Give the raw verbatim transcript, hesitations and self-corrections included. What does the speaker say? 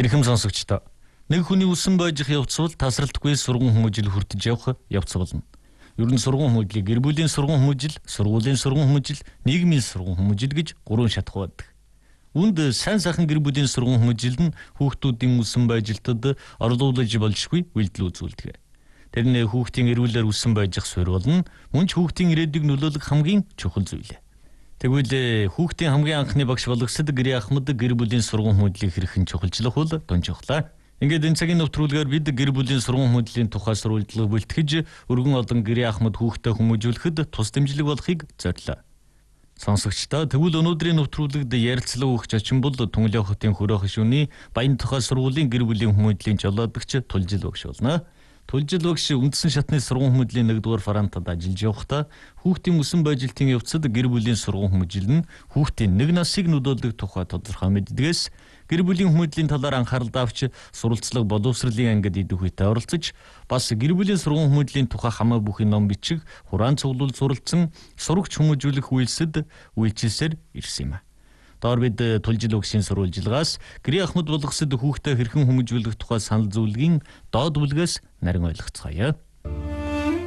Эрхэм сонсогчдоо. Нэг хүний үсэн байж явц бол тасралтгүй сургууль хүмүүжил хүртэж явах явц болно. Ер нь сургууль хүмүүжил, гэр бүлийн сургууль хүмүүжил, сургуулийн сургууль хүмүүжил, нийгмийн сургууль хүмүүжил гэж гурван шатх байдаг. Үүнд сайн сайхан гэр бүлийн сургууль хүмүүжил нь хүүхдүүдийн үсэн байжилтад орлуулж болжгүй үйлдэл үзүүлдэг. Тэр нь хүүхдийн эрүүлэр үсэн байжих суурь болно. Мөн ч хүүхдийн ирээдүйг нөлөөлөх хамгийн чухал зүйл. Тэгвэл хүүхдийн хамгийн анхны багш болгосод гэрээ ахмад гэр бүлийн сургууль хүмүүжлийг хэрхэн чухалчлах бол тунжихлаа. Ингээд энэ цагийн нэвтрүүлгээр бид гэр бүлийн сургууль хүмүүжлийн тухай сурвалжлага бэлтгэж өргөн олон гэрээ ахмад хүүхдэд хүмүүжүүлэхэд тус дэмжлэг болохыг зорилоо. Сонсогчдоо, тэгвэл өнөөдрийн нэвтрүүлэгт ярилцлага өгч очин бол Түнглээ хотын Хөрөөх шөнийн Баян тухай сургуулийн гэр бүлийн хүмүүжлийн жолоодогч Тулжил багш болно. Тулжил багш үндсэн шатны сургууль хүмүүжлийн нэгдүгээр фарантад ажиллаж явахдаа хүүхдийн үсэн байжилтын явцад гэр бүлийн сургууль хүмүүжил нь хүүхдийн нэг насыг нөлөөлөх тухай тодорхой мэддгээс гэр бүлийн хүмүүжлийн талаар анхаарал авч суралцлага боловсролын ангид идэх үедээ оролцож бас гэр бүлийн сургууль хүмүүжлийн тухай хамаа бүхий ном бичих хураан цуглуул суралцсан сурагч хүмүүжүүлэх үйлсэд үйлчилсээр ирсэн юм. Доор бид Тулжил багшийн сурвалжилгаас гэрээ ахмад болгосод хүүхдээ хэрхэн хүмүүжүүлэх тухай санал зөвлөгийн доод бүлгээс нарийн ойлгоцгоё.